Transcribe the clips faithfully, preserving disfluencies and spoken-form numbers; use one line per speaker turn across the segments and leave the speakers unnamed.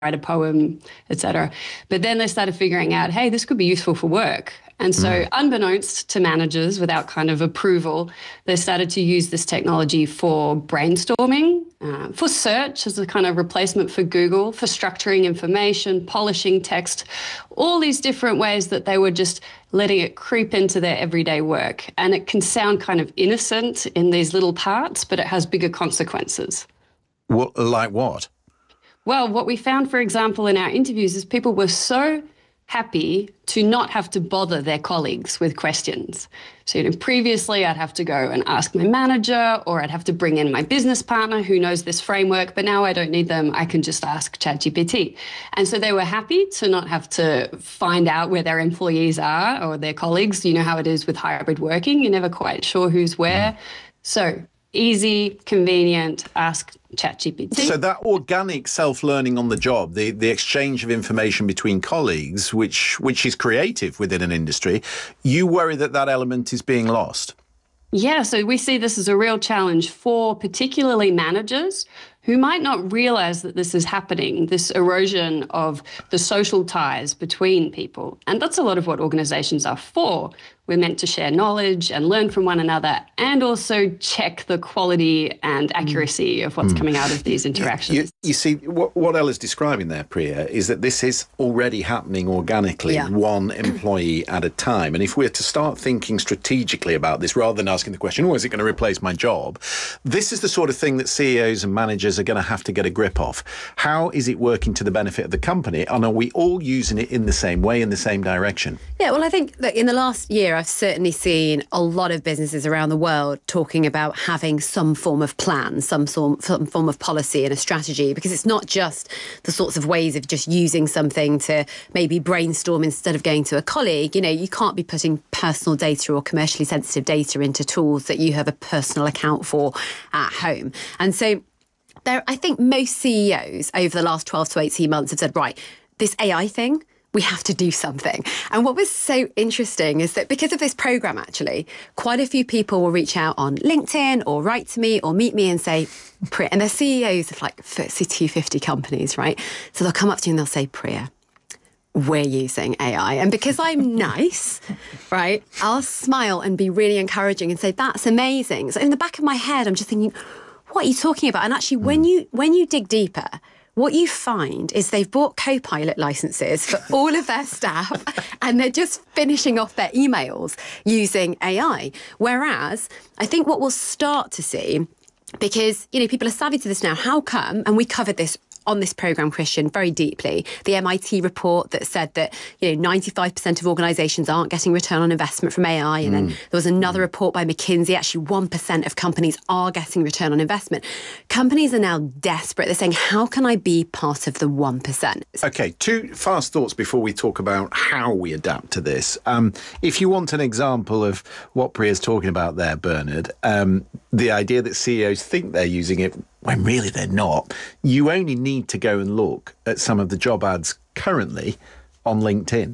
write a poem, et cetera. But then they started figuring out, hey, this could be useful for work. And so mm. unbeknownst to managers, without kind of approval, they started to use this technology for brainstorming, uh, for search as a kind of replacement for Google, for structuring information, polishing text, all these different ways that they were just letting it creep into their everyday work. And it can sound kind of innocent in these little parts, but it has bigger consequences.
Well, like what?
Well, what we found, for example, in our interviews is people were so happy to not have to bother their colleagues with questions. So, you know, previously I'd have to go and ask my manager, or I'd have to bring in my business partner who knows this framework, but now I don't need them. I can just ask ChatGPT. And so they were happy to not have to find out where their employees are or their colleagues. You know how it is with hybrid working. You're never quite sure who's where. So easy, convenient, ask ChatGPT.
So that organic self-learning on the job, the, the exchange of information between colleagues, which which is creative within an industry, you worry that that element is being lost?
Yeah, so we see this as a real challenge for particularly managers who might not realize that this is happening, this erosion of the social ties between people. And that's a lot of what organizations are for. We're meant to share knowledge and learn from one another, and also check the quality and accuracy of what's mm. coming out of these interactions.
You, you see, what, what Ella's describing there, Priya, is that this is already happening organically, yeah. one employee at a time. And if we're to start thinking strategically about this, rather than asking the question, oh, is it going to replace my job? This is the sort of thing that C E Os and managers are going to have to get a grip of. How is it working to the benefit of the company? And are we all using it in the same way, in the same direction?
Yeah, well, I think that in the last year, I've certainly seen a lot of businesses around the world talking about having some form of plan, some, some form of policy and a strategy, because it's not just the sorts of ways of just using something to maybe brainstorm instead of going to a colleague. You know, you can't be putting personal data or commercially sensitive data into tools that you have a personal account for at home. And so there, I think most C E Os over the last twelve to eighteen months have said, right, this A I thing, we have to do something. And what was so interesting is that because of this program, actually, quite a few people will reach out on LinkedIn or write to me or meet me and say, Priya, and they're C E Os of like F T S E two fifty companies, right? So they'll come up to you and they'll say, Priya, we're using A I. And because I'm nice, right, I'll smile and be really encouraging and say, that's amazing. So in the back of my head, I'm just thinking, what are you talking about? And actually, when you when you dig deeper, what you find is they've bought Copilot licenses for all of their staff and they're just finishing off their emails using A I. Whereas I think what we'll start to see, because, you know, people are savvy to this now, how come, and we covered this on this programme, Christian, very deeply, the M I T report that said that, you know, ninety-five percent of organisations aren't getting return on investment from A I. And mm. then there was another mm. report by McKinsey, actually one percent of companies are getting return on investment. Companies are now desperate. They're saying, how can I be part of the one percent?
OK, two fast thoughts before we talk about how we adapt to this. Um, if you want an example of what Priya's talking about there, Bernard, um, the idea that C E Os think they're using it when really they're not, you only need to go and look at some of the job ads currently on LinkedIn.
one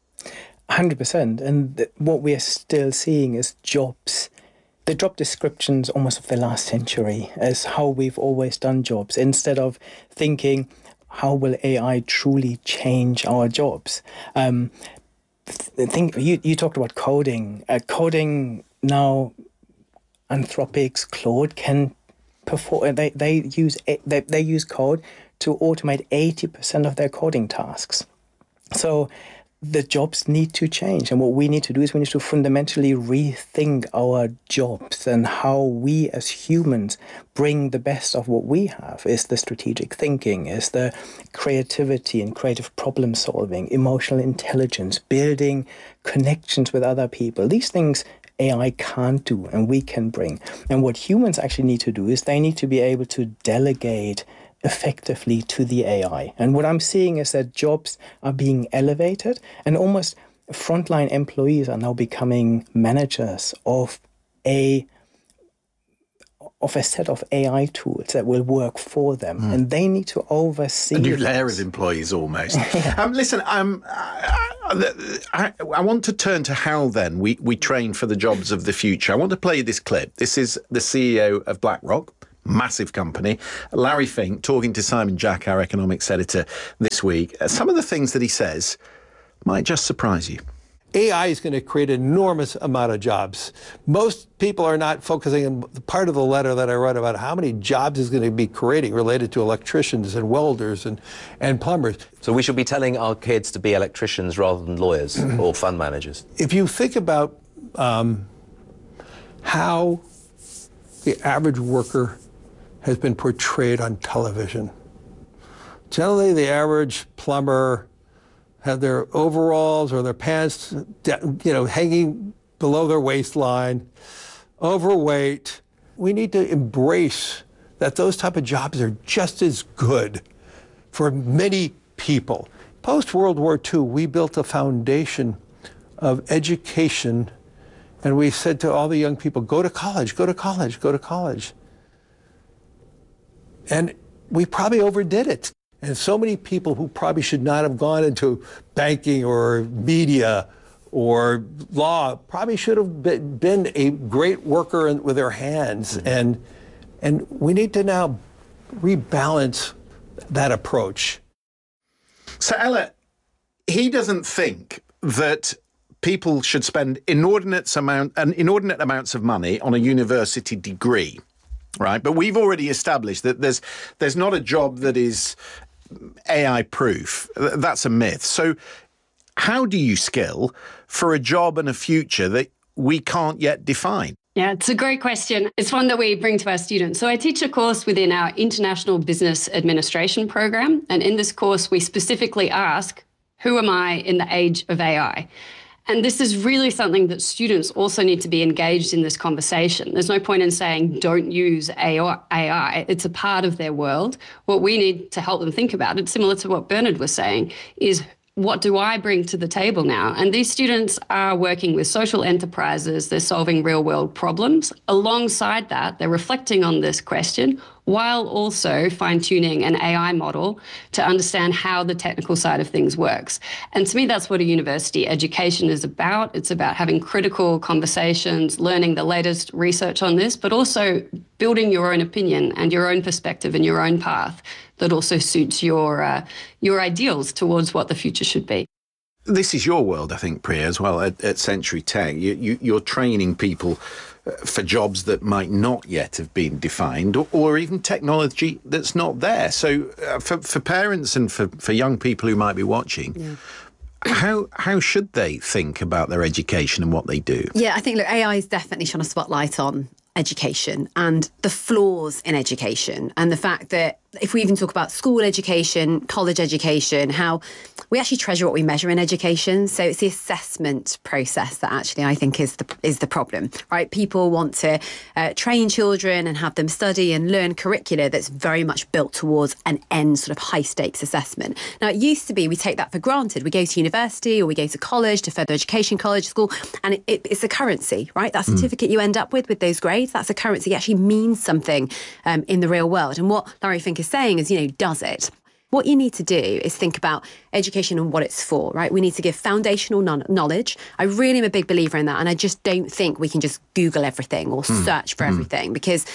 hundred percent. And th- what we are still seeing is jobs, the job descriptions almost of the last century, as how we've always done jobs, instead of thinking, how will A I truly change our jobs? Um, th- think you, you talked about coding. Uh, coding now, Anthropic's Claude can perform. They they use they they use code to automate eighty percent of their coding tasks. So the jobs need to change, and what we need to do is we need to fundamentally rethink our jobs and how we as humans bring the best of what we have. Is the strategic thinking, is the creativity and creative problem solving, emotional intelligence, building connections with other people. These things A I can't do and we can bring. And what humans actually need to do is they need to be able to delegate effectively to the A I. And what I'm seeing is that jobs are being elevated, and almost frontline employees are now becoming managers of a of a set of A I tools that will work for them, mm. and they need to oversee
a new
this.
layer of employees almost. yeah. um, listen, um, I, I, I want to turn to how then we, we train for the jobs of the future. I want to play you this clip. This is the C E O of BlackRock, massive company. Larry Fink, talking to Simon Jack, our economics editor, this week. Some of the things that he says might just surprise you.
A I is going to create an enormous amount of jobs. Most people are not focusing on the part of the letter that I wrote about how many jobs is going to be creating related to electricians and welders and, and plumbers.
So we should be telling our kids to be electricians rather than lawyers or fund managers.
If you think about um, how the average worker has been portrayed on television, generally the average plumber have their overalls or their pants, you know, hanging below their waistline, overweight. We need to embrace that those type of jobs are just as good for many people. Post-World War Two, we built a foundation of education, and we said to all the young people, go to college, go to college, go to college. And we probably overdid it. And so many people who probably should not have gone into banking or media or law probably should have been a great worker with their hands. Mm-hmm. And, and we need to now rebalance that approach.
So, Ella, he doesn't think that people should spend inordinate amount, an inordinate amounts of money on a university degree, right? But we've already established that there's there's not a job that is A I proof. That's a myth. So how do you skill for a job and a future that we can't yet define?
Yeah, it's a great question. It's one that we bring to our students. So I teach a course within our International Business Administration program. And in this course, we specifically ask, who am I in the age of A I? And this is really something that students also need to be engaged in this conversation. There's no point in saying, don't use A I. It's a part of their world. What we need to help them think about, it's similar to what Bernard was saying, is what do I bring to the table now? And these students are working with social enterprises. They're solving real world problems. Alongside that, they're reflecting on this question while also fine-tuning an A I model to understand how the technical side of things works. And to me, that's what a university education is about. It's about having critical conversations, learning the latest research on this, but also building your own opinion and your own perspective and your own path that also suits your uh, your ideals towards what the future should be.
This is your world, I think, Priya, as well, at, at Century Tech. You, you, you're training people for jobs that might not yet have been defined, or, or even technology that's not there. So uh, for, for parents and for, for young people who might be watching, yeah. how how should they think about their education and what they do?
Yeah, I think, look, A I is definitely shone a spotlight on education and the flaws in education, and the fact that if we even talk about school education, college education, how we actually treasure what we measure in education. So it's the assessment process that actually I think is the is the problem, right? People want to uh, train children and have them study and learn curricula that's very much built towards an end sort of high stakes assessment. Now, it used to be we take that for granted. We go to university or we go to college, to further education, college, school, and it, it, it's a currency, right? That certificate mm. you end up with, with those grades, that's a currency. It actually means something um, in the real world. And what Larry Fink is saying is, you know, does it? What you need to do is think about education and what it's for, right? We need to give foundational non- knowledge. I really am a big believer in that. And I just don't think we can just Google everything or mm. search for mm. everything, because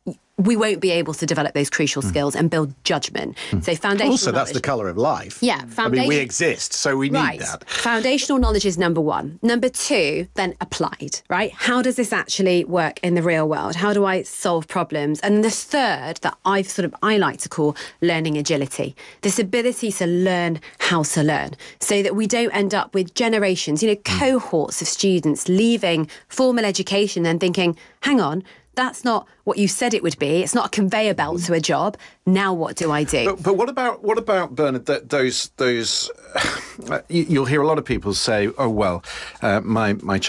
we won't be able to develop those crucial skills mm. and build judgment. Mm. So foundational
Also, that's
knowledge,
the colour of life.
Yeah.
I mean, we exist, so we need
right.
that.
Foundational knowledge is number one. Number two, then applied, right? How does this actually work in the real world? How do I solve problems? And the third that I've sort of, I like to call learning agility. This ability to learn how to learn, so that we don't end up with generations, you know, mm. cohorts of students leaving formal education and thinking, hang on, that's not what you said it would be. It's not a conveyor belt to a job. Now what do I do?
But, but what about what about Bernard? That those those uh, you, you'll hear a lot of people say, "Oh well, uh, my my child."